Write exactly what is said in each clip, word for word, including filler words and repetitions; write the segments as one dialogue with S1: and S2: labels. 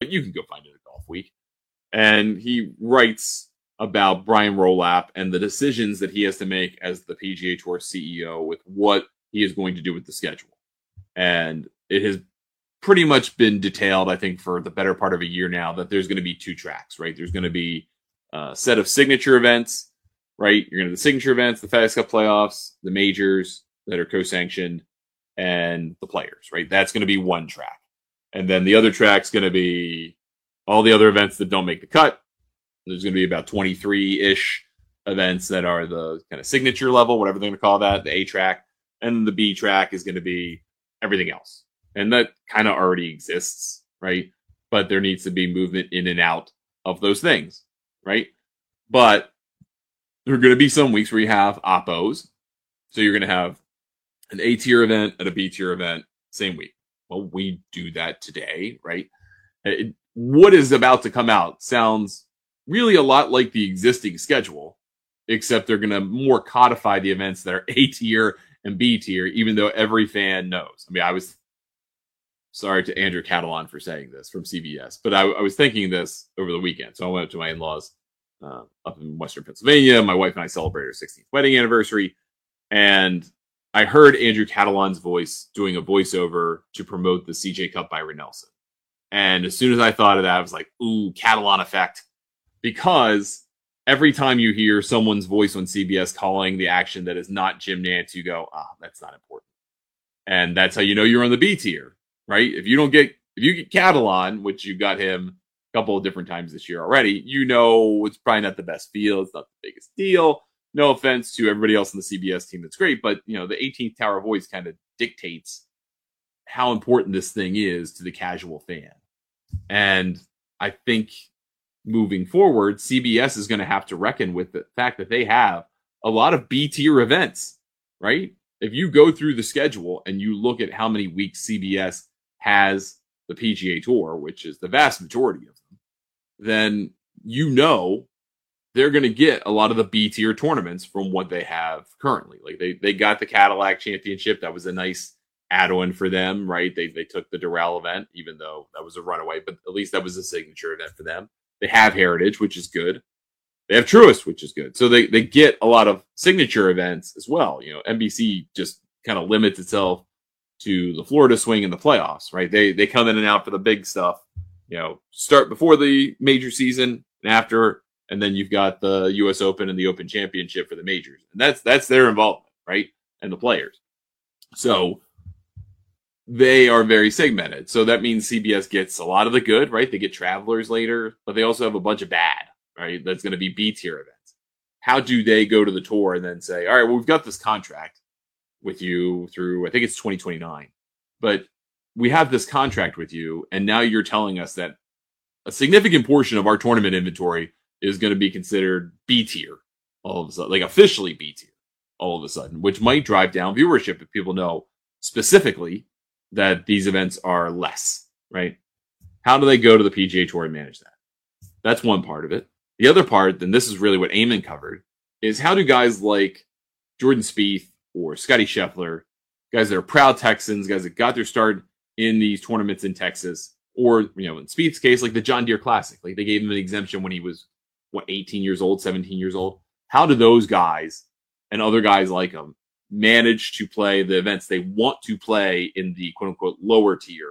S1: but you can go find it at Golf Week. And he writes about Brian Rolapp and the decisions that he has to make as the P G A Tour C E O with what he is going to do with the schedule. And it has pretty much been detailed, I think, for the better part of a year now, that there's going to be two tracks, right? There's going to be a set of signature events, right? You're going to have the signature events, the FedEx Cup playoffs, the majors that are co-sanctioned, and the players, right? That's going to be one track. And then the other track's going to be all the other events that don't make the cut. There's going to be about twenty-three-ish events that are the kind of signature level, whatever they're going to call that, the A track. And the B track is going to be everything else. And that kind of already exists, right? But there needs to be movement in and out of those things, right? But there are going to be some weeks where you have oppos. So you're going to have an A tier event and a B tier event same week. Well, we do that today, right? It, what is about to come out sounds really a lot like the existing schedule, except they're going to more codify the events that are A tier and B tier, even though every fan knows. I mean, I was sorry to Andrew Catalan for saying this from C B S, but I, I was thinking this over the weekend. So I went up to my in-laws uh, up in Western Pennsylvania. My wife and I celebrated our sixteenth wedding anniversary, and I heard Andrew Catalan's voice doing a voiceover to promote the C J Cup by Byron Nelson. And as soon as I thought of that, I was like, ooh, Catalan effect. Because every time you hear someone's voice on C B S calling the action that is not Jim Nantz, you go, ah, that's not important. And that's how you know you're on the B tier, right? If you don't get, if you get Catalan, which you got him a couple of different times this year already, you know it's probably not the best feel. It's not the biggest deal. No offense to everybody else in the C B S team. That's great. But, you know, the eighteenth Tower voice kind of dictates how important this thing is to the casual fan. And I think moving forward, C B S is going to have to reckon with the fact that they have a lot of B tier events, right? If you go through the schedule and you look at how many weeks C B S has the P G A Tour, which is the vast majority of them, then you know they're going to get a lot of the B tier tournaments from what they have currently. Like they they got the Cadillac Championship. That was a nice add-on for them, right? They they took the Doral event, even though that was a runaway, but at least that was a signature event for them. They have Heritage, which is good. They have Truist, which is good. So they, they get a lot of signature events as well. You know, N B C just kind of limits itself to the Florida swing and the playoffs, right? They they come in and out for the big stuff. You know, start before the major season and after, and then you've got the U S Open and the Open Championship for the majors. And that's that's their involvement, right? And the players. So they are very segmented. So that means C B S gets a lot of the good, right? They get Travelers later, but they also have a bunch of bad, right? That's going to be B tier events. How do they go to the tour and then say, all right, well, we've got this contract with you through, I think it's twenty twenty-nine, but we have this contract with you. And now you're telling us that a significant portion of our tournament inventory is going to be considered B tier all of a sudden, like officially B tier all of a sudden, which might drive down viewership if people know specifically that these events are less, right? How do they go to the P G A Tour and manage that? That's one part of it. The other part, and this is really what Eamon covered, is how do guys like Jordan Spieth or Scotty Scheffler, guys that are proud Texans, guys that got their start in these tournaments in Texas, or, you know, in Spieth's case, like the John Deere Classic, like they gave him an exemption when he was, what, eighteen years old, seventeen years old. How do those guys and other guys like them manage to play the events they want to play in the quote unquote lower tier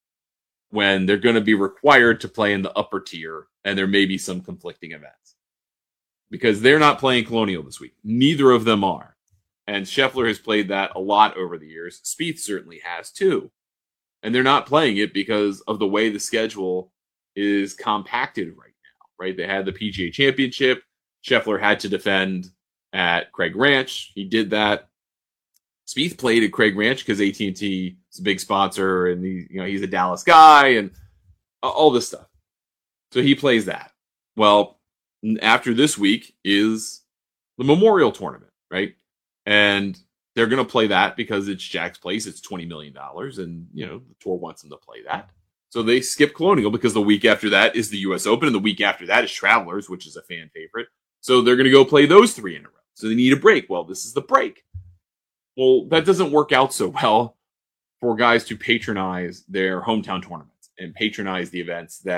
S1: when they're going to be required to play in the upper tier and there may be some conflicting events? Because they're not playing Colonial this week. Neither of them are. And Scheffler has played that a lot over the years. Spieth certainly has too. And they're not playing it because of the way the schedule is compacted right now, right? They had the P G A Championship. Scheffler had to defend at Craig Ranch. He did that. Spieth played at Craig Ranch because A T and T is a big sponsor, and he, you know, he's a Dallas guy, and all this stuff. So he plays that. Well, after this week is the Memorial Tournament, right? And they're going to play that because it's Jack's Place. It's twenty million dollars, and, you know, the tour wants them to play that. So they skip Colonial because the week after that is the U S Open, and the week after that is Travelers, which is a fan favorite. So they're going to go play those three in a row. So they need a break. Well, this is the break. Well, that doesn't work out so well for guys to patronize their hometown tournaments and patronize the events that